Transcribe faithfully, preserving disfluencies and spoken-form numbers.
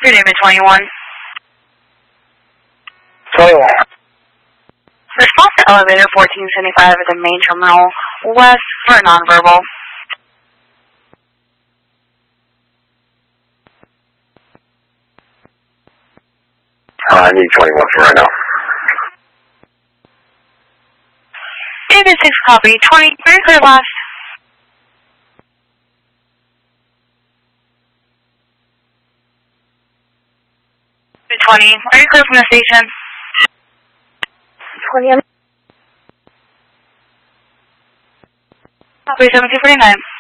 Your name is twenty-one. twenty-one. Response to elevator fourteen seventy-five at the main terminal west for nonverbal. Uh, I need twenty-one for right now. David six copy. twenty, very clear last. twenty, very clear from the station. twenty. Copy seventeen forty-nine.